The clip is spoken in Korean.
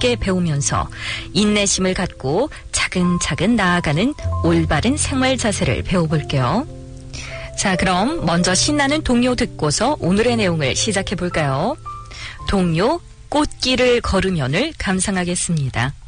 함께 배우면서 인내심을 갖고 차근차근 나아가는 올바른 생활 자세를 배워볼게요. 자, 그럼 먼저 신나는 동요 듣고서 오늘의 내용을 시작해 볼까요? 동요 꽃길을 걸으면을 감상하겠습니다.